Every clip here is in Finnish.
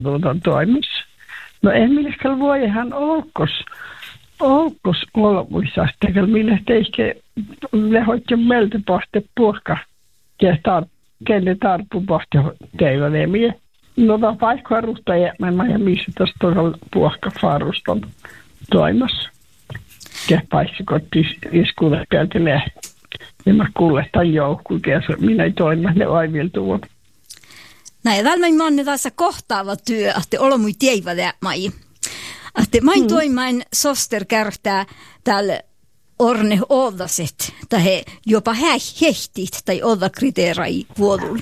toimissa. No en millekään vuodehan olkos olmuissa, että mille teikö lehoitjo meiltä pohte puhka, kelle tarpuu pohte teivänemiä. No paikkaa ruhtaa jäämään ja missä tässä todella puhka faruston toimassa. Ja paiksikottis iskuudet päältä lähti. Ja mä kuuletan joukkuun, minä ei toima ne aiviltuun. Näin, välmäin manne tässä kohtaava työ, että olomui teivä lämmäi. Että main toimain soster kärtää täällä orne odaset, tai jopa hehtit tai oda kriteerai vuodulle.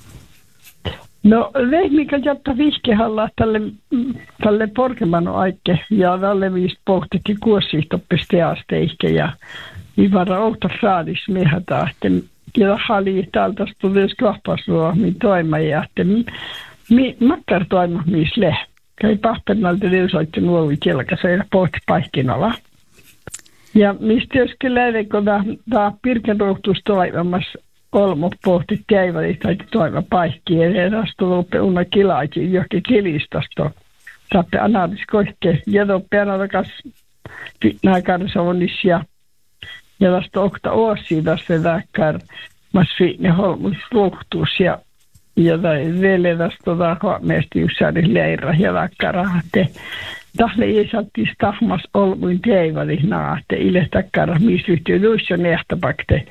No mikä jotta vihkehalla tälle porkeman aikke ja tälle viisi pohtikin kuossiistoppiste asteikke ja vivara outa saadis mehata, että ja hali täältä tulisi kahpasua min toima ja että makkar toima missä leh. Käy pahpernalta liusoitti nuovi kelkassa ja pohti paikkinalla. Ja mistä jos kyllä kun tämä pirkenruhtuus toivamassa olmo pohti käiväli tai toiva paikki ja tästä lupe unna kilaikin johonkin kilistasta. Saatte analyys koikkeen ja tuoppe anatakas nämä karsavonis ja tästä okta osia tästä läkkär mas fiinne holmus ruhtuus ja vielä tästä huomeesti jossain leirä ja läkkärahte. Tahle ei saattis tahmas olmuin teiväli naatte ile takkara missä yhtiö duissa nehtapakte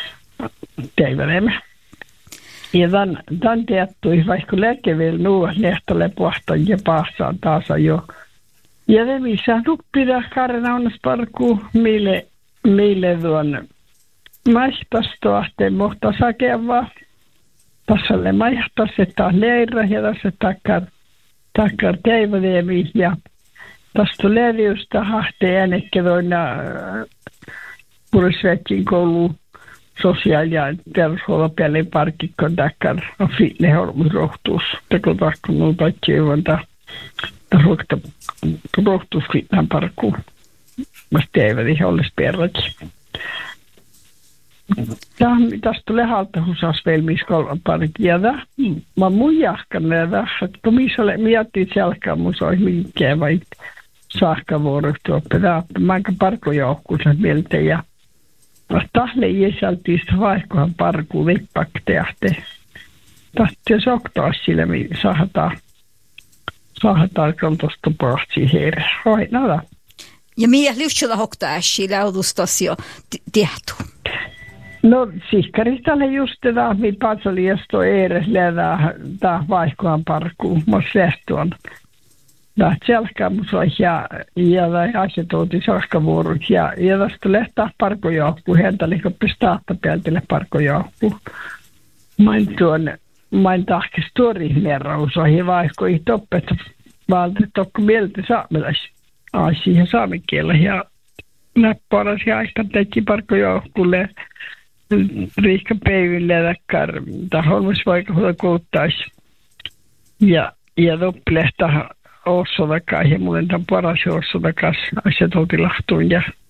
teivälemme. Ja tämän teettui vaikka lääkevillä nuo nehtolle puhtaan ja pahsaan taas jo. Ja ne missä tuppida karnaunas parkuu mille tuon maistastoahteen mohta sakea vaan. Tassalle maihtas, että on leirä ja tässä takkar teivälemi ja tästä leiriusta hahteen äänekke toina Purisvetsin kouluun sosiaali- ja terveyshuollon päälle parkikon takkar on fiinne hormusrohtuus. Teko tahko nuo kaikki juonta rohtuus fiinnan parkuun. Mä teivälin olles perrakin. Tästä tulee haltahusas vielä, missä kolman parit. Ja mä mun jahkan että kun missä ole miettii selkää, mun se olisi minkään vai saakkavuorosta oppida. Mä enkä parkojoukkuusen mieltä ja tahle jäseltiistä vaihkohan parkuun vippakteahte. Tahti soktaa sille, saadaan kaltoista pohtia heidän. Aina. Ja miä lyhtsellä hoktaa ässi läudustas jo tehty? No sihkaristalle just tämä, mitä patsaliasto edes läädään tämä vaihkohan parkuun. Mä sähtuon. Tämä selkäämus ja asetouti saskavuorut. Ja tästä lähtää parkojoukkuun. Häntä liikoppi staatta päältille parkojoukkuun. Main tahkis tuorihmerraus ohi vaihkoi toppet. Valta tokko mieltä saamelaisi. Siihen saamikielä. Ja näppäräsi ja aika teki parkojoukkuulle. Riikka peiville läkkär, tai holmusvaikahuolta kouluttaisi. Ja loppilehtä ossotakaan, ja muuten tämän paras ossotakas asetoutilahtuun.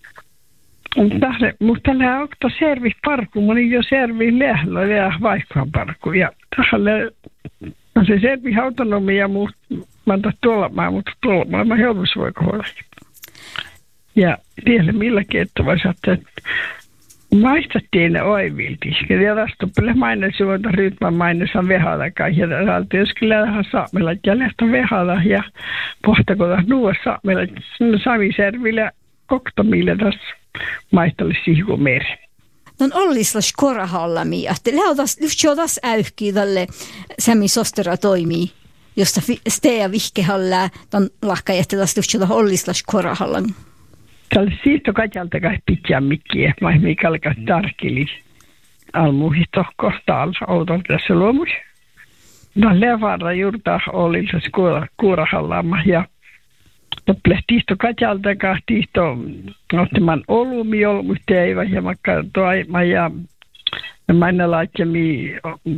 Mutta tällä on okta servis parku, mun jo servis lehlo ja vaihkohan parku. Ja tälle on se servis autonomia, mä antaa tuolla, mutta tuolla mä holmusvaikahuolta. Ja vielä millä kettovaisi, että maistettiin ne oivilti. Ja tästä on mainitsi, että rytmän mainitsi on vehalakaan. Ja täältä jos kyllä vähän saamella, ja lehtä vehala. Ja pohtakolla nuo saamella, Samiservillä oktomille tässä maistalle siihen meri. No ollislas korahallami, että lähtöas äyhkiä tälle Sami Sostera toimii, josta Stea Vihkehalla on lahka jätteläs lyhtsellä ollislas korahallami. Tällä siitä kaikalta pitää mikkiä, mikä alkaa tarkili almuihin tohko taas outon tässä luomus. No levara juurta oli se kuurahallama ja tiisto kaikalta tiisto ottamaan olumi olmusteivä ja makka toima ja mä laittemi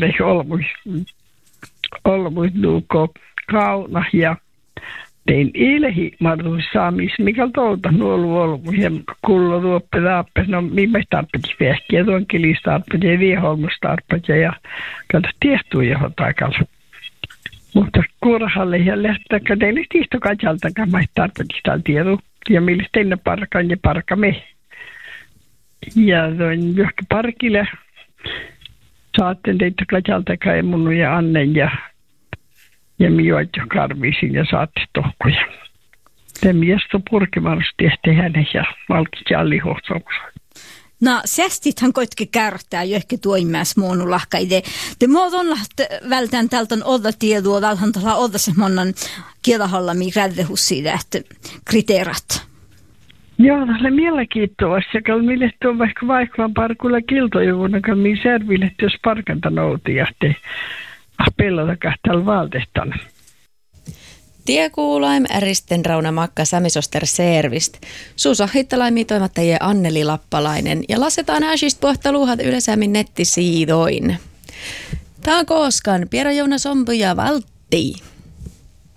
olmuis nuuko kauna ja tein ilhi marrus saamis, mikä touta nuolu ja kullo luoppe taappe, no mimme tarpeeksi vehkiä, tuon kilistarpeeksi ja vieholmustarpeeksi ja kato tiehtuu johon taikalla. Mutta kuurahalle ja lähtäkö teille tiisto kajaltakaan mä tarpeeksi tiedä. Ja millä teille parkan ja parka me. Ja toin johonkin parkille. Saatte teitä kajaltakaan ja mun ja Annen ja minua jo karvisin ja saatte tohkoja. Te miesto purkimarus tehtiin hänen ja valkki allihohtomuus. No, säästithän koitkin kärtää johonkin tuoimäs muunu lahkaide. Te muodon vältään tältä on odda tiedua, tältä on odda semmoinen kielahalla, mikä räddehus siitä, että kriteerat. Joo, tälle mielenkiintoista, kun mille tuon vaikka vaikkaan parkulla kiltojuvuna, kun minä serville, jos parkanta nouti ja te pelata kahtalla valtehtan. Tiekuulaim äristen Rauna Makka Samisoster Servist. Suusa hittalaimi toimattajien Anneli Lappalainen ja lasetaan äsistä pohtaluuhat yleisemmin nettisiidoin. Tää on kooskan Piera Joona Sompu ja Valtti.